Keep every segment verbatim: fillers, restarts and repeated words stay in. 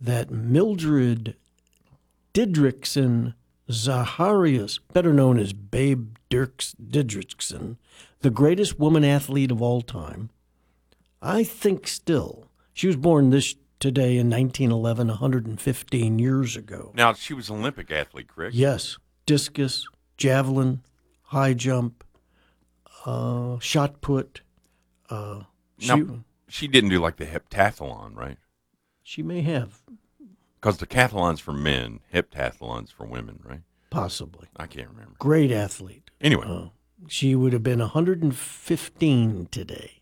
that Mildred Didrikson Zaharias, better known as Babe Dirks Didrikson, the greatest woman athlete of all time, I think still, she was born this today in nineteen eleven, one hundred fifteen years ago. Now, she was an Olympic athlete, correct? Yes. Discus, javelin, high jump, uh, shot put. Uh, she, now, she didn't do like the heptathlon, right? She may have. Because the decathlon's for men, heptathlon's for women, right? Possibly. I can't remember. Great athlete. Anyway. Uh, she would have been one hundred fifteen today.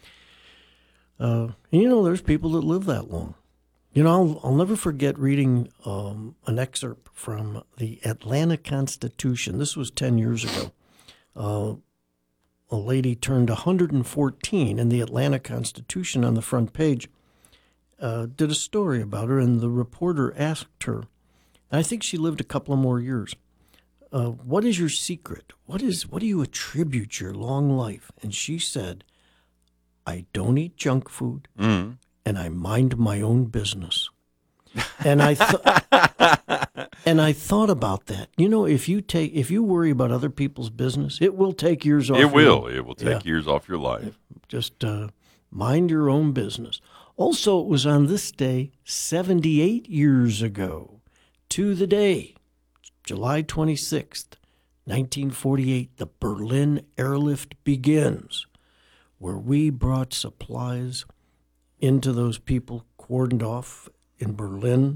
Uh, and, you know, there's people that live that long. You know, I'll, I'll never forget reading um, an excerpt from the Atlanta Constitution. This was ten years ago. Uh, a lady turned one hundred fourteen, and the Atlanta Constitution on the front page uh, did a story about her, and the reporter asked her, and I think she lived a couple of more years, uh, what is your secret? What is what do you attribute your long life? And she said, I don't eat junk food, mm. and I mind my own business. And I th- and I thought about that. You know, if you take if you worry about other people's business, it will take years off. It will. Your, it will take yeah. years off your life. Just uh, mind your own business. Also, it was on this day seventy-eight years ago, to the day, July twenty-sixth, nineteen forty-eight, the Berlin airlift begins, where we brought supplies into those people cordoned off in Berlin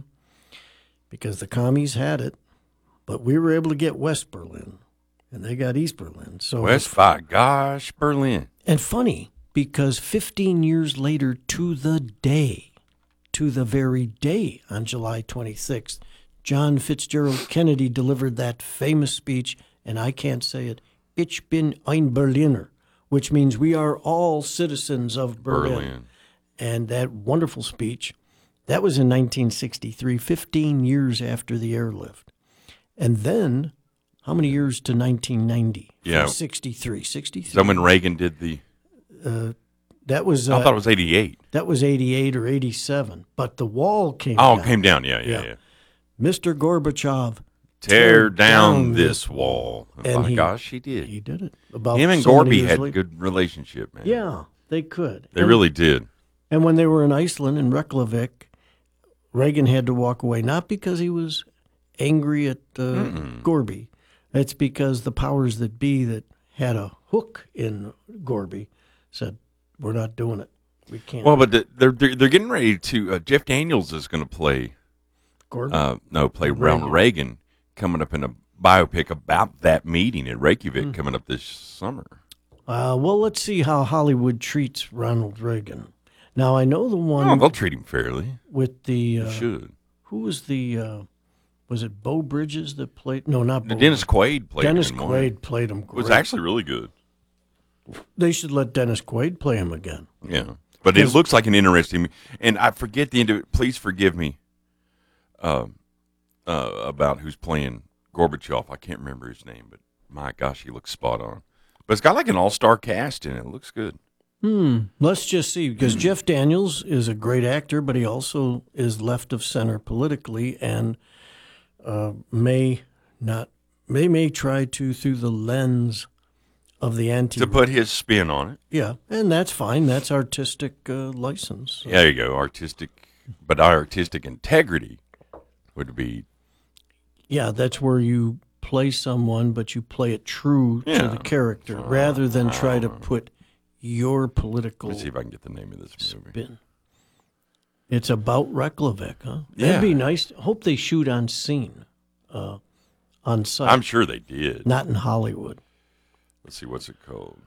because the commies had it, but we were able to get West Berlin, and they got East Berlin. So West, by gosh, Berlin. And funny, because fifteen years later, to the day, to the very day on July twenty-sixth, John Fitzgerald Kennedy delivered that famous speech, and I can't say it, Ich bin ein Berliner, which means we are all citizens of Berlin. Berlin. And that wonderful speech, that was in nineteen sixty-three, fifteen years after the airlift. And then, how many years to nineteen ninety? Yeah. sixty-three. sixty-three. So when Reagan did the... Uh, that was... Uh, I thought it was eighty-eight. That was eighty-eight or eighty-seven. But the wall came oh, down. Oh, came down, yeah, yeah, yeah. yeah. Mister Gorbachev... Tear down, down this wall. And and my he, gosh, he did. He did it. About Him and so Gorby had later. a good relationship, man. Yeah, they could. They and, really did. And when they were in Iceland, in Reykjavik, Reagan had to walk away, not because he was angry at uh, Gorby. It's because the powers that be that had a hook in Gorby said, we're not doing it. We can't. Well, but the, they're, they're they're getting ready to, uh, Jeff Daniels is going to play, Gorby? Uh, no, play Ronald Reagan. Reagan coming up in a biopic about that meeting in Reykjavik mm. coming up this summer. Uh, well, let's see how Hollywood treats Ronald Reagan. Now, I know the one... Oh, they'll treat him fairly. With the... Uh, they should. Who was the... Uh, was it Beau Bridges that played... No, not Beau. Dennis Quaid played Dennis him. Dennis Quaid played him great. It was actually really good. They should let Dennis Quaid play him again. Yeah. But it looks like an interesting... And I forget the... End please forgive me uh, uh, about who's playing Gorbachev. I can't remember his name, but my gosh, he looks spot on. But it's got like an all-star cast in it. It looks good. Hmm. Let's just see, because Jeff Daniels is a great actor, but he also is left of center politically, and uh, may not, they may try to, through the lens of the anti, to put his spin on it. Yeah, and that's fine. That's artistic uh, license. So. Yeah, there you go, artistic, but our artistic integrity would be. Yeah, that's where you play someone, but you play it true yeah. to the character, uh, rather than try to put your political. Let me see if I can get the name of this movie. Spin. It's about Reykjavik, huh? Yeah. That'd be nice. Hope they shoot on scene, uh, on site. I'm sure they did. Not in Hollywood. Let's see, what's it called?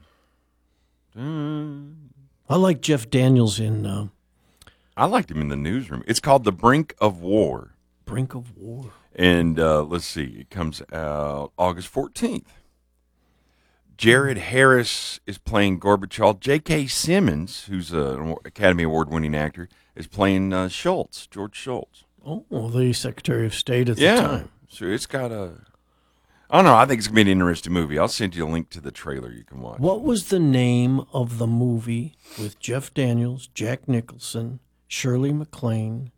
I like Jeff Daniels in. Uh, I liked him in The Newsroom. It's called The Brink of War. Brink of War. And uh, let's see, it comes out August fourteenth. Jared Harris is playing Gorbachev. J K. Simmons, who's an Academy Award-winning actor, is playing uh, Schultz, George Schultz. Oh, well, the Secretary of State at yeah. the time. So it's got a... I don't know. I think it's going to be an interesting movie. I'll send you a link to the trailer you can watch. What was the name of the movie with Jeff Daniels, Jack Nicholson, Shirley MacLaine,